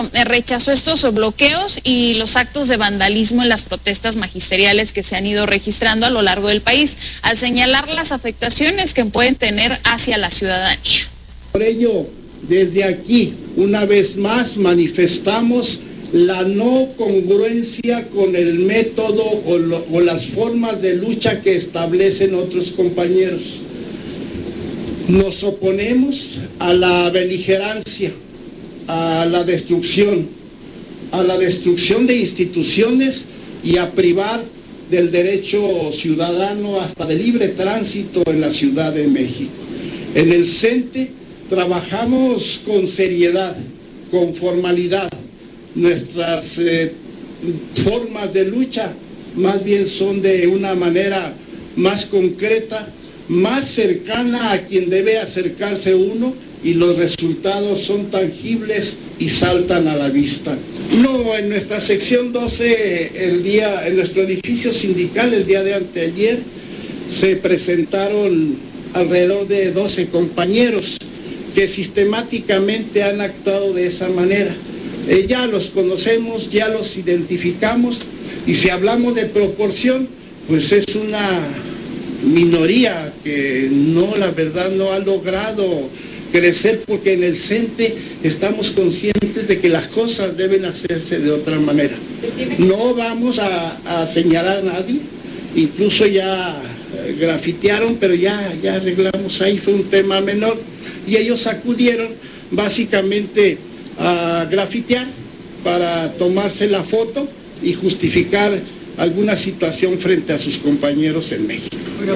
rechazó estos bloqueos y los actos de vandalismo en las protestas magisteriales que se han ido registrando a lo largo del país, al señalar las afectaciones que pueden tener hacia la ciudadanía. Por ello, desde aquí, una vez más, manifestamos la no congruencia con el método o las formas de lucha que establecen otros compañeros. Nos oponemos a la beligerancia, a la destrucción de instituciones y a privar del derecho ciudadano hasta de libre tránsito en la Ciudad de México. En el CENTE trabajamos con seriedad, con formalidad. Nuestras formas de lucha más bien son de una manera más concreta, más cercana a quien debe acercarse uno, y los resultados son tangibles y saltan a la vista. No, en nuestra sección 12, en nuestro edificio sindical, el día de anteayer, se presentaron alrededor de 12 compañeros que sistemáticamente han actuado de esa manera. Ya los conocemos, ya los identificamos, y si hablamos de proporción, pues es una minoría que la verdad no ha logrado crecer, porque en el CENTE estamos conscientes de que las cosas deben hacerse de otra manera. No vamos a señalar a nadie, incluso ya grafitearon, pero ya arreglamos ahí, fue un tema menor, y ellos acudieron básicamente a grafitear para tomarse la foto y justificar alguna situación frente a sus compañeros en México.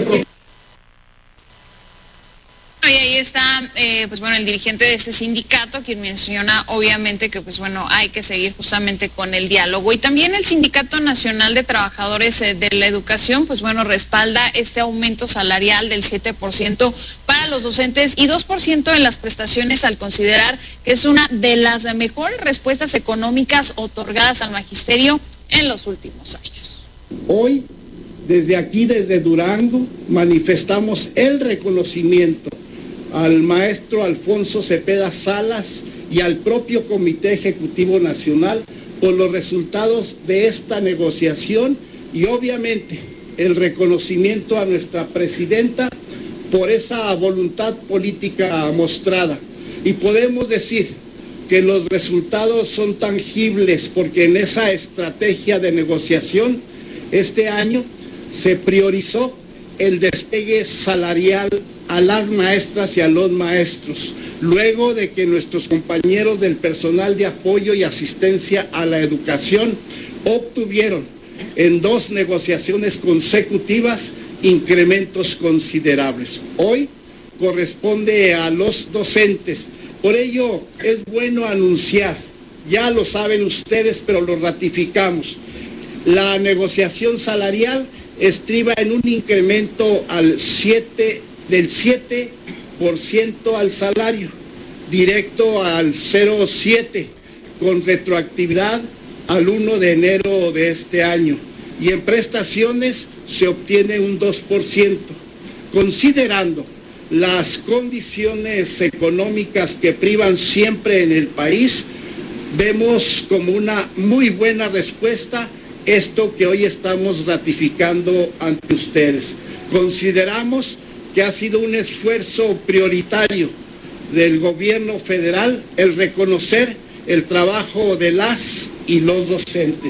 Y ahí está, el dirigente de este sindicato, quien menciona obviamente que, hay que seguir justamente con el diálogo. Y también el Sindicato Nacional de Trabajadores de la Educación, respalda este aumento salarial del 7% para los docentes y 2% en las prestaciones, al considerar que es una de las mejores respuestas económicas otorgadas al magisterio en los últimos años. Hoy, desde aquí, desde Durango, manifestamos el reconocimiento al maestro Alfonso Cepeda Salas y al propio Comité Ejecutivo Nacional por los resultados de esta negociación, y obviamente el reconocimiento a nuestra presidenta por esa voluntad política mostrada. Y podemos decir que los resultados son tangibles, porque en esa estrategia de negociación este año se priorizó el despegue salarial a las maestras y a los maestros, luego de que nuestros compañeros del personal de apoyo y asistencia a la educación obtuvieron en 2 negociaciones consecutivas incrementos considerables. Hoy corresponde a los docentes. Por ello es bueno anunciar, ya lo saben ustedes, pero lo ratificamos, la negociación salarial estriba en un incremento del 7% al salario, directo al 0,7, con retroactividad al 1 de enero de este año. Y en prestaciones se obtiene un 2%. Considerando las condiciones económicas que privan siempre en el país, vemos como una muy buena respuesta esto que hoy estamos ratificando ante ustedes. Consideramos que ha sido un esfuerzo prioritario del gobierno federal el reconocer el trabajo de las y los docentes.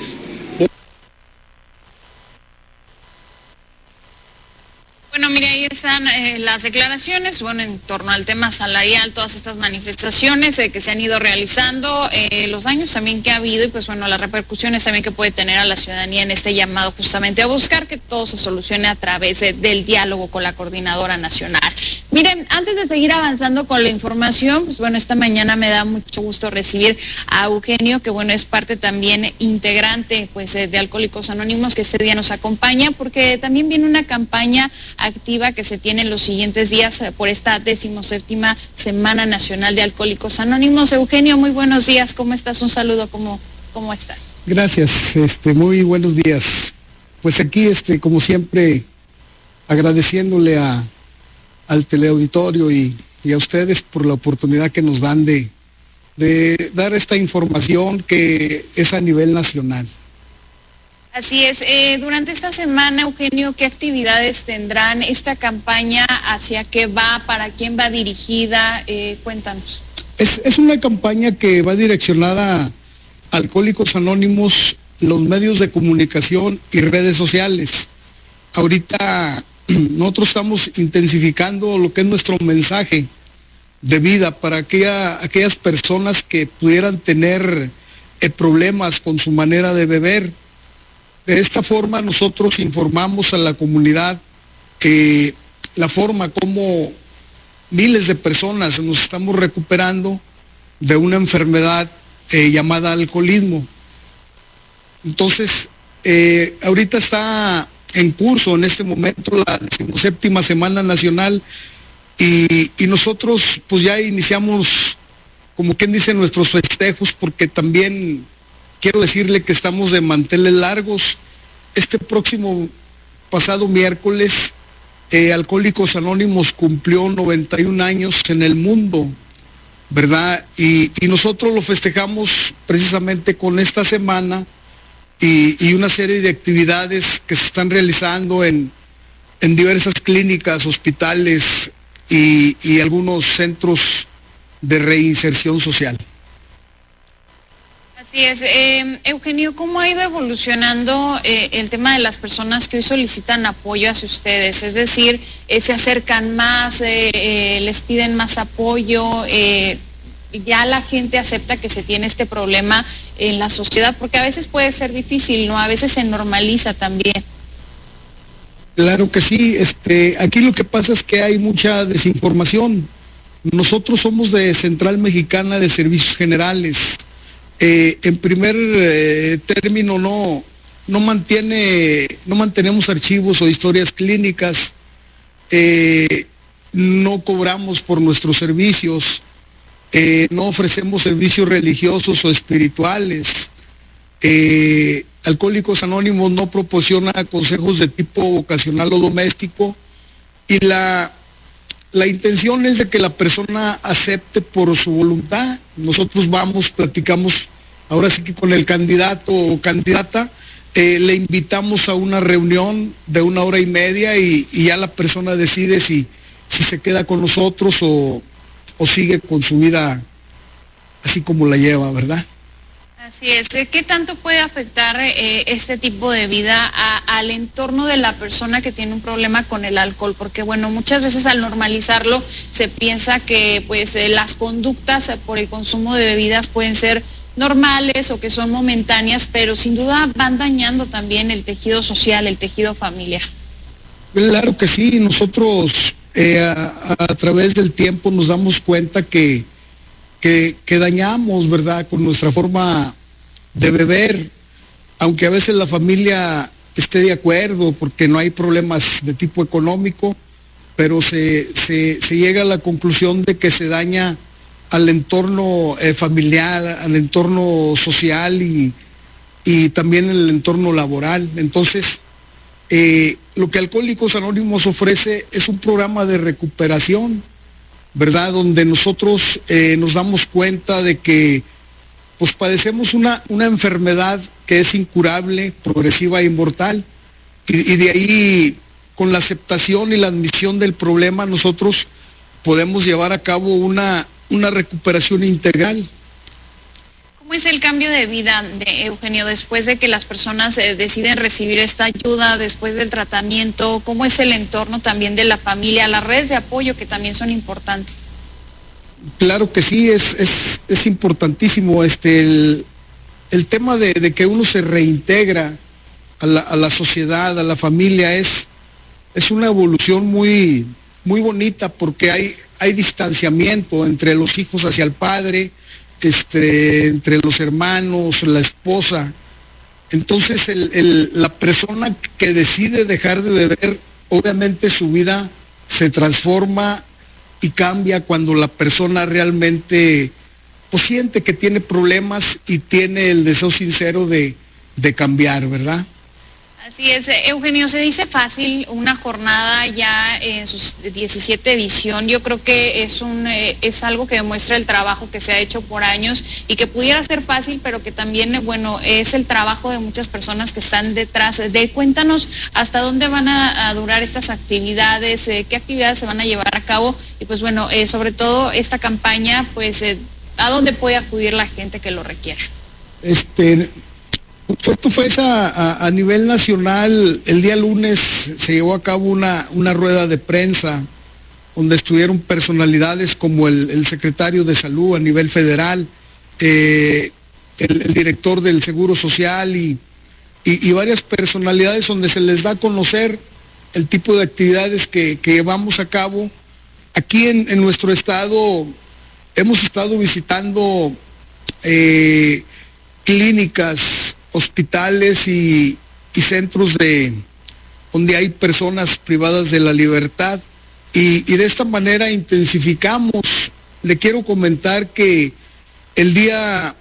Mire, ahí están las declaraciones, en torno al tema salarial, todas estas manifestaciones que se han ido realizando, los daños también que ha habido y las repercusiones también que puede tener a la ciudadanía en este llamado justamente a buscar que todo se solucione a través del diálogo con la Coordinadora Nacional. Miren, antes de seguir avanzando con la información, esta mañana me da mucho gusto recibir a Eugenio, que es parte también integrante de Alcohólicos Anónimos, que este día nos acompaña, porque también viene una campaña activa que se tiene en los siguientes días por esta 17ª Semana Nacional de Alcohólicos Anónimos. Eugenio, muy buenos días, ¿cómo estás? Un saludo, ¿cómo estás? Gracias, muy buenos días. Pues aquí, como siempre, agradeciéndole al teleauditorio y a ustedes por la oportunidad que nos dan de de dar esta información que es a nivel nacional. Así es. Durante esta semana, Eugenio, ¿qué actividades tendrán esta campaña? ¿Hacia qué va? ¿Para quién va dirigida? Cuéntanos. Es una campaña que va direccionada a Alcohólicos Anónimos, los medios de comunicación y redes sociales. Ahorita nosotros estamos intensificando lo que es nuestro mensaje de vida para aquellas personas que pudieran tener problemas con su manera de beber. De esta forma nosotros informamos a la comunidad la forma como miles de personas nos estamos recuperando de una enfermedad llamada alcoholismo. Entonces, ahorita está en curso en este momento la 17ª Semana Nacional y nosotros pues ya iniciamos, como quien dice, nuestros festejos, porque también quiero decirle que estamos de manteles largos. Este próximo pasado miércoles, Alcohólicos Anónimos cumplió 91 años en el mundo, ¿verdad? Y nosotros lo festejamos precisamente con esta semana y una serie de actividades que se están realizando en diversas clínicas, hospitales y algunos centros de reinserción social. Así es. Eugenio, ¿cómo ha ido evolucionando el tema de las personas que hoy solicitan apoyo hacia ustedes? Es decir, ¿se acercan más, les piden más apoyo? ¿Ya la gente acepta que se tiene este problema en la sociedad? Porque a veces puede ser difícil, ¿no? A veces se normaliza también. Claro que sí. Aquí lo que pasa es que hay mucha desinformación. Nosotros somos de Central Mexicana de Servicios Generales. En primer término no mantenemos archivos o historias clínicas, no cobramos por nuestros servicios, no ofrecemos servicios religiosos o espirituales. Alcohólicos Anónimos no proporciona consejos de tipo vocacional o doméstico, y la intención es de que la persona acepte por su voluntad. Nosotros vamos, platicamos ahora sí que con el candidato o candidata, le invitamos a una reunión de 1 hora y media y ya la persona decide si se queda con nosotros o sigue con su vida así como la lleva, ¿verdad? Así es. ¿Qué tanto puede afectar este tipo de vida al entorno de la persona que tiene un problema con el alcohol? Porque bueno, muchas veces al normalizarlo se piensa que pues las conductas por el consumo de bebidas pueden ser normales o que son momentáneas, pero sin duda van dañando también el tejido social, el tejido familiar. Claro que sí. Nosotros a través del tiempo nos damos cuenta que dañamos, ¿verdad?, con nuestra forma de beber, aunque a veces la familia esté de acuerdo porque no hay problemas de tipo económico, pero se llega a la conclusión de que se daña al entorno familiar, al entorno social y también el entorno laboral. Entonces, lo que Alcohólicos Anónimos ofrece es un programa de recuperación, ¿verdad?, donde nosotros nos damos cuenta de que pues padecemos una enfermedad que es incurable, progresiva e inmortal, y de ahí, con la aceptación y la admisión del problema, nosotros podemos llevar a cabo una recuperación integral. ¿Cómo es el cambio de vida de Eugenio después de que las personas deciden recibir esta ayuda, después del tratamiento? ¿Cómo es el entorno también de la familia, las redes de apoyo que también son importantes? Claro que sí, es importantísimo el tema de que uno se reintegra a la sociedad, a la familia, es una evolución muy, muy bonita, porque hay distanciamiento entre los hijos hacia el padre, entre los hermanos, la esposa. Entonces la persona que decide dejar de beber, obviamente su vida se transforma y cambia cuando la persona realmente pues siente que tiene problemas y tiene el deseo sincero de cambiar, ¿verdad? Así es, Eugenio, se dice fácil una jornada ya en sus 17 edición. Yo creo que es algo que demuestra el trabajo que se ha hecho por años y que pudiera ser fácil, pero que también, bueno, es el trabajo de muchas personas que están detrás de. Cuéntanos hasta dónde van a durar estas actividades, qué actividades se van a llevar a cabo y pues bueno, sobre todo esta campaña, pues a dónde puede acudir la gente que lo requiera. Esto fue a nivel nacional. El día lunes se llevó a cabo una rueda de prensa donde estuvieron personalidades como el secretario de Salud a nivel federal, el director del Seguro Social y varias personalidades donde se les da a conocer el tipo de actividades que llevamos a cabo. Aquí en nuestro estado hemos estado visitando clínicas, hospitales y centros donde hay personas privadas de la libertad y de esta manera intensificamos. Le quiero comentar que el día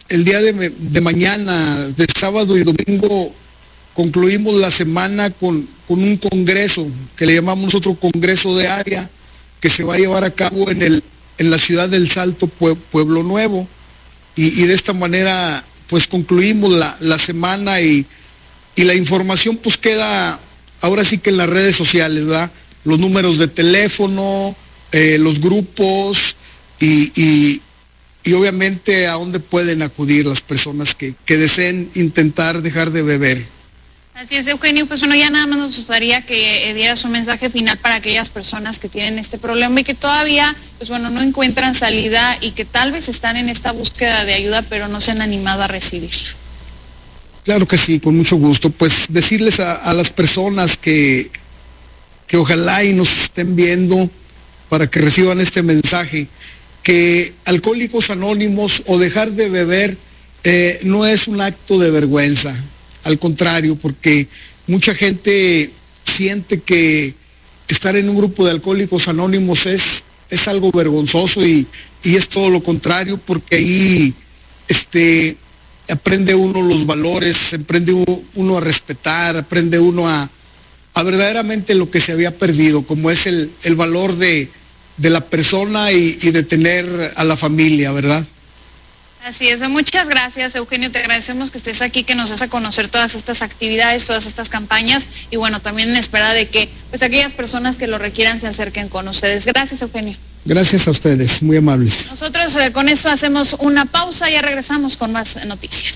de mañana, de sábado y domingo, concluimos la semana con un congreso que le llamamos nosotros Congreso de Área, que se va a llevar a cabo en la ciudad del Salto, Pueblo Nuevo, y de esta manera pues concluimos la semana y la información pues queda ahora sí que en las redes sociales, ¿verdad? Los números de teléfono, los grupos y obviamente a dónde pueden acudir las personas que deseen intentar dejar de beber. Así es, Eugenio, pues bueno, ya nada más nos gustaría que dieras un mensaje final para aquellas personas que tienen este problema y que todavía, pues bueno, no encuentran salida y que tal vez están en esta búsqueda de ayuda, pero no se han animado a recibirla. Claro que sí, con mucho gusto. Pues decirles a las personas que ojalá y nos estén viendo para que reciban este mensaje, que Alcohólicos Anónimos o dejar de beber no es un acto de vergüenza. Al contrario, porque mucha gente siente que estar en un grupo de Alcohólicos Anónimos es algo vergonzoso y es todo lo contrario, porque ahí aprende uno los valores, aprende uno a respetar, aprende uno a verdaderamente lo que se había perdido, como es el valor de la persona y de tener a la familia, ¿verdad? Así es, muchas gracias, Eugenio, te agradecemos que estés aquí, que nos des a conocer todas estas actividades, todas estas campañas y bueno, también en espera de que pues aquellas personas que lo requieran se acerquen con ustedes. Gracias, Eugenio. Gracias a ustedes, muy amables. Nosotros con esto hacemos una pausa y ya regresamos con más noticias.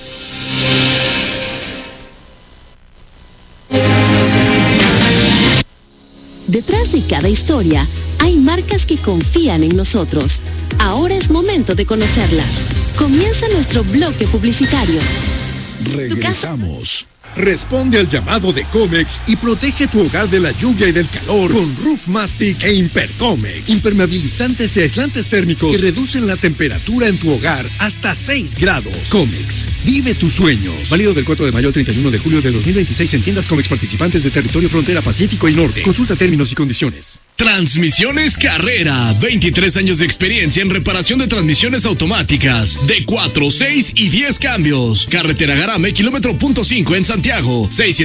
Detrás de cada historia hay marcas que confían en nosotros. Ahora es momento de conocerlas. Comienza nuestro bloque publicitario. Regresamos. Responde al llamado de Comex y protege tu hogar de la lluvia y del calor con Roof Mastic e Impercomex. Impermeabilizantes y aislantes térmicos que reducen la temperatura en tu hogar hasta 6 grados. Comex, vive tus sueños. Válido del 4 de mayo al 31 de julio de 2026 en tiendas Comex participantes de territorio frontera Pacífico y Norte. Consulta términos y condiciones. Transmisiones Carrera, 23 años de experiencia en reparación de transmisiones automáticas de 4, 6 y 10 cambios. Carretera Garame, kilómetro .5 en Santiago,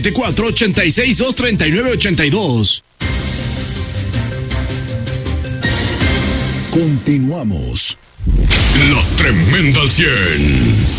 674-86-239-82. Continuamos. La Tremenda al 100.